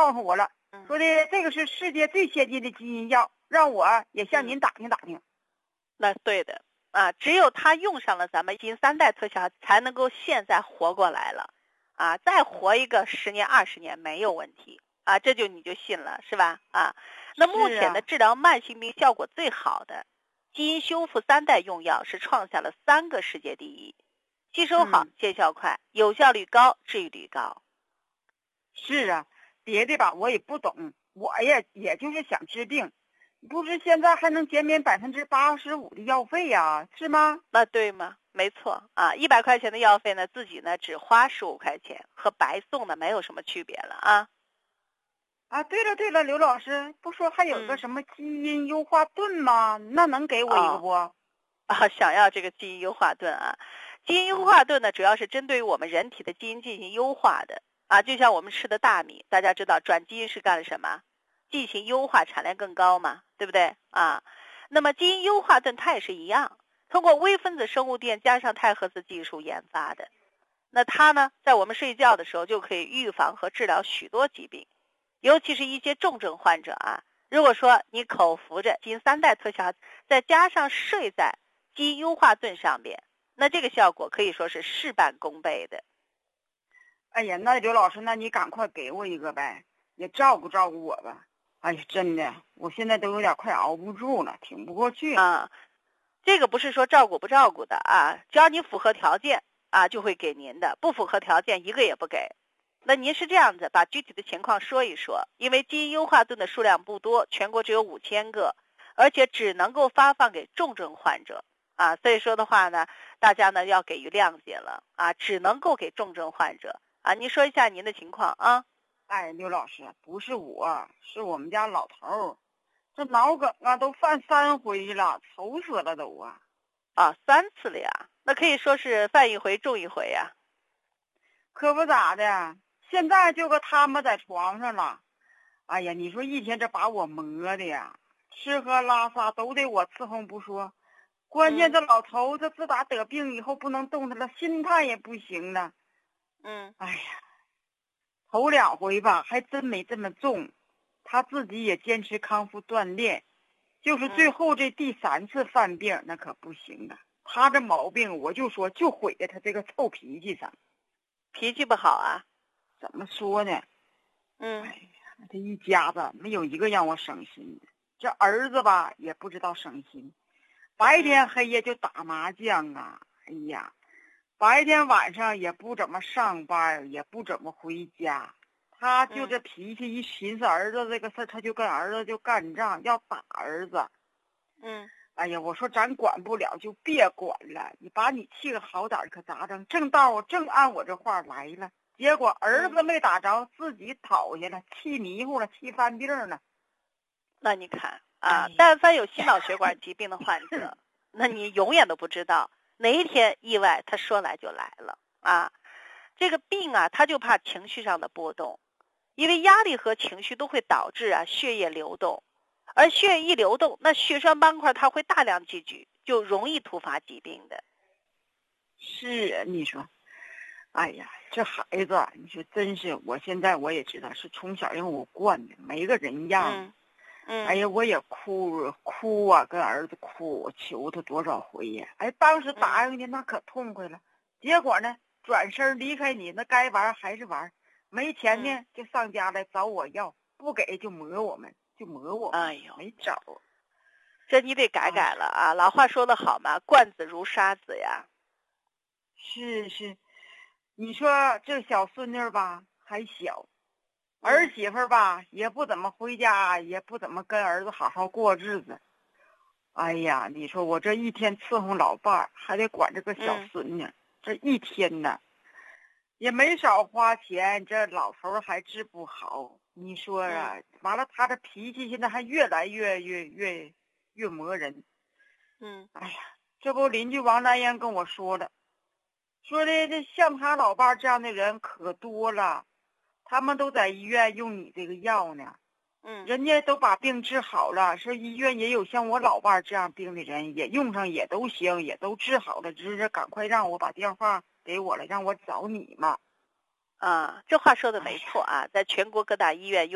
告诉我了，说的这个是世界最先进的基因药，让我也向您打听打听。 那对的啊，只有他用上了咱们基因3代特效，才能够现在活过来了啊，再活一个10年20年没有问题啊，这就你就信了是吧？啊，那目前的治疗慢性病效果最好的基因修复3代用药是创下了3个世界第一，吸收好，见效快，有效率高，治愈率高。 是啊，别的吧我也不懂，我也就是想治病，不是现在还能减免85%的药费呀，是吗？ 那对吗？没错啊，100块钱的药费呢，自己呢只花15块钱，和白送的没有什么区别了啊。 啊，对了，刘老师，不说还有个什么基因优化盾吗？那能给我一个不？ 想要这个基因优化盾啊？基因优化盾呢，主要是针对于我们人体的基因进行优化的啊，就像我们吃的大米，大家知道转基因是干了什么？进行优化，产量更高嘛，对不对啊？那么基因优化盾它也是一样，通过微分子生物电加上钛合成技术研发的。那它呢，在我们睡觉的时候就可以预防和治疗许多疾病，尤其是一些重症患者啊。如果说你口服着基因3代特效，再加上睡在基因优化盾上面，那这个效果可以说是事半功倍的。 哎呀，那刘老师，那你赶快给我一个呗，也照顾照顾我吧。哎呀，真的，我现在都有点快熬不住了，挺不过去啊。这个不是说照顾不照顾的啊，只要你符合条件啊，就会给您的，不符合条件一个也不给。那您是这样子，把具体的情况说一说。因为基因优化盾的数量不多，全国只有5000个，而且只能够发放给重症患者啊，所以说的话呢，大家呢要给予谅解了啊，只能够给重症患者啊。您说一下您的情况啊。 哎，刘老师，不是我，是我们家老头儿，这脑梗啊都犯3回了，愁死了都啊。 啊，3次了呀，那可以说是犯一回中一回呀。 可不咋的，现在就搁他们在床上了。哎呀，你说一天这把我磨的呀，吃喝拉撒都得我伺候不说，关键这老头子自打得病以后不能动弹了，心态也不行了。哎呀，头2回吧还真没这么重，他自己也坚持康复锻炼，就是最后这第3次犯病那可不行啊。他这毛病我就说就毁在他这个臭脾气上。 脾气不好啊？ 怎么说呢？哎呀，这一家子没有一个让我省心的。这儿子吧也不知道省心，白天黑夜就打麻将啊。哎呀，白天晚上也不怎么上班，也不怎么回家。他就这脾气，一寻思儿子这个事儿，他就跟儿子就干仗，要打儿子。哎呀，我说咱管不了就别管了，你把你气个好点可咋整？正按我这话来了，结果儿子没打着，自己倒下了，气迷糊了，气犯病了。 那你看啊，但凡有心脑血管疾病的患者，那你永远都不知道哪一天意外他说来就来了啊。这个病啊，他就怕情绪上的波动，因为压力和情绪都会导致血液流动，而血液一流动，那血栓斑块它会大量积聚，就容易突发疾病的。 是啊，你说，哎呀，这孩子，你说真是，我现在我也知道是从小让我惯的，没个人样。哎呀，我也哭啊，跟儿子哭，我求他多少回呀！哎，当时答应的那可痛快了，结果呢，转身离开你，那该玩还是玩，没钱呢就上家来找我要，不给就磨我们， 哎呦， 没招。 这你得改改了啊！老话说得好嘛，惯子如杀子呀。 是，你说这小孙女吧还小。儿媳妇吧也不怎么回家，也不怎么跟儿子好好过日子。哎呀，你说我这一天伺候老伴儿，还得管这个小孙女，这一天呢也没少花钱，这老头还治不好。你说啊，完了他这脾气现在还越来越磨人。哎呀，这不邻居王大燕跟我说了，说的这像他老伴儿这样的人可多了。他们都在医院用你这个药呢，人家都把病治好了，说医院也有像我老伴儿这样病的人，也用上也都行，也都治好了，只是赶快让我把电话给我了，让我找你嘛。 这话说的没错啊，在全国各大医院用